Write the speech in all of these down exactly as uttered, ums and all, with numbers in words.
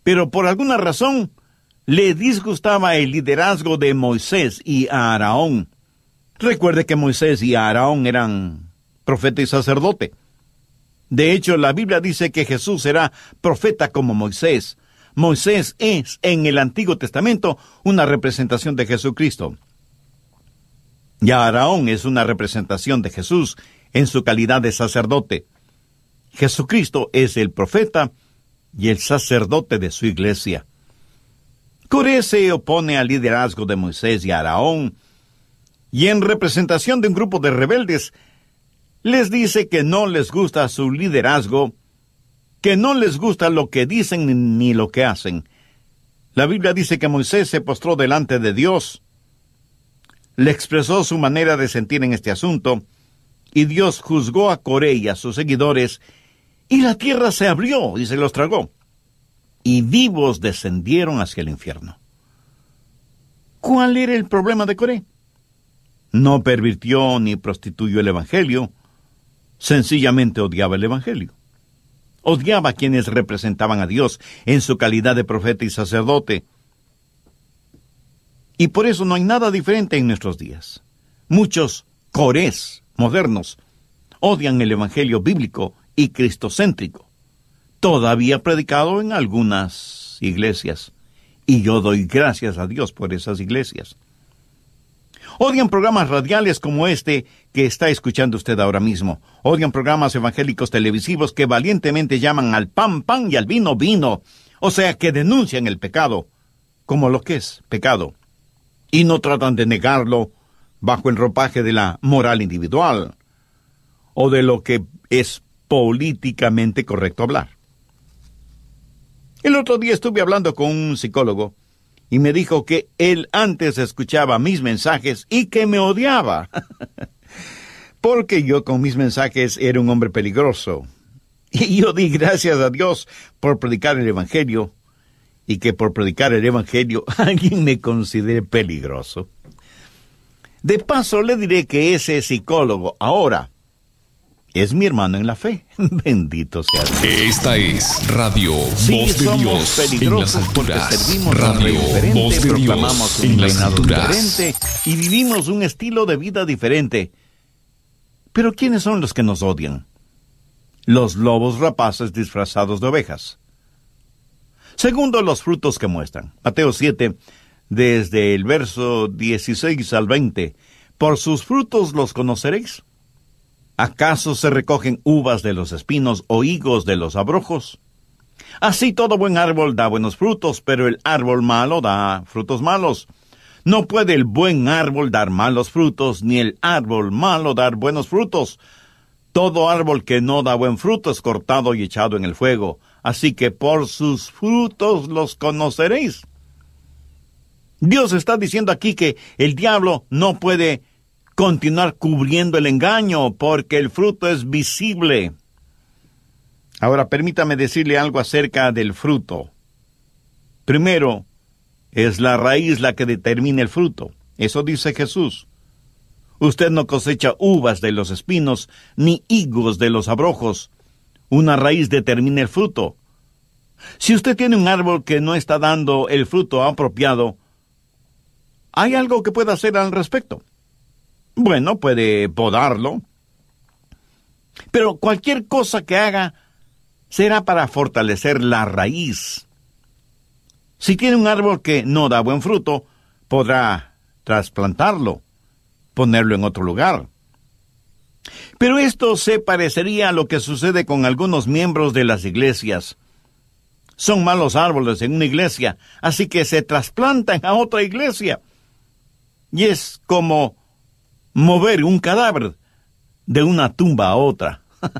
Pero por alguna razón le disgustaba el liderazgo de Moisés y Aarón. Recuerde que Moisés y Aarón eran profeta y sacerdote. De hecho, la Biblia dice que Jesús será profeta como Moisés. Moisés es, en el Antiguo Testamento, una representación de Jesucristo. Y Aarón es una representación de Jesús en su calidad de sacerdote. Jesucristo es el profeta y el sacerdote de su iglesia. Coré se opone al liderazgo de Moisés y Aarón, y en representación de un grupo de rebeldes, les dice que no les gusta su liderazgo, que no les gusta lo que dicen ni lo que hacen. La Biblia dice que Moisés se postró delante de Dios, le expresó su manera de sentir en este asunto, y Dios juzgó a Coré y a sus seguidores, y la tierra se abrió y se los tragó, y vivos descendieron hacia el infierno. ¿Cuál era el problema de Coré? No pervirtió ni prostituyó el Evangelio, sencillamente odiaba el Evangelio. Odiaba a quienes representaban a Dios en su calidad de profeta y sacerdote. Y por eso no hay nada diferente en nuestros días. Muchos corés modernos odian el Evangelio bíblico y cristocéntrico, todavía predicado en algunas iglesias. Y yo doy gracias a Dios por esas iglesias. Odian programas radiales como este que está escuchando usted ahora mismo. Odian programas evangélicos televisivos que valientemente llaman al pan, pan y al vino, vino. O sea, que denuncian el pecado como lo que es pecado. Y no tratan de negarlo bajo el ropaje de la moral individual o de lo que es políticamente correcto hablar. El otro día estuve hablando con un psicólogo y me dijo que él antes escuchaba mis mensajes y que me odiaba. Porque yo con mis mensajes era un hombre peligroso. Y yo di gracias a Dios por predicar el Evangelio, y que por predicar el Evangelio alguien me considere peligroso. De paso le diré que ese psicólogo ahora es mi hermano en la fe. Bendito sea Dios. Esta es Radio Sí, Voz de somos Dios en las peligrosos porque alturas. servimos a un Radio rey diferente, Voz de proclamamos Dios un en las reinado alturas. diferente y vivimos un estilo de vida diferente. Pero ¿quiénes son los que nos odian? Los lobos rapaces disfrazados de ovejas. Segundo, los frutos que muestran. Mateo siete, desde el verso dieciséis al veinte. ¿Por sus frutos los conoceréis? ¿Acaso se recogen uvas de los espinos o higos de los abrojos? Así todo buen árbol da buenos frutos, pero el árbol malo da frutos malos. No puede el buen árbol dar malos frutos, ni el árbol malo dar buenos frutos. Todo árbol que no da buen fruto es cortado y echado en el fuego. Así que por sus frutos los conoceréis. Dios está diciendo aquí que el diablo no puede continuar cubriendo el engaño porque el fruto es visible. Ahora permítame decirle algo acerca del fruto. Primero, es la raíz la que determina el fruto. Eso dice Jesús. Usted no cosecha uvas de los espinos ni higos de los abrojos. Una raíz determina el fruto. Si usted tiene un árbol que no está dando el fruto apropiado, ¿hay algo que pueda hacer al respecto? Bueno, puede podarlo. Pero cualquier cosa que haga será para fortalecer la raíz. Si tiene un árbol que no da buen fruto, podrá trasplantarlo, ponerlo en otro lugar. Pero esto se parecería a lo que sucede con algunos miembros de las iglesias. Son malos árboles en una iglesia, así que se trasplantan a otra iglesia. Y es como mover un cadáver de una tumba a otra.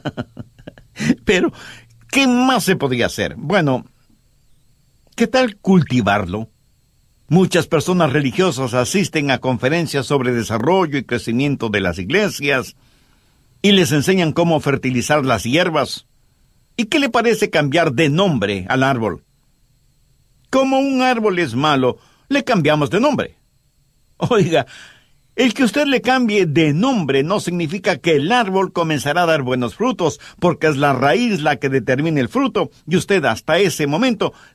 Pero, ¿qué más se podía hacer? Bueno, ¿qué tal cultivarlo? Muchas personas religiosas asisten a conferencias sobre desarrollo y crecimiento de las iglesias y les enseñan cómo fertilizar las hierbas. ¿Y qué le parece cambiar de nombre al árbol? Como un árbol es malo, le cambiamos de nombre. Oiga, el que usted le cambie de nombre no significa que el árbol comenzará a dar buenos frutos, porque es la raíz la que determina el fruto, y usted hasta ese momento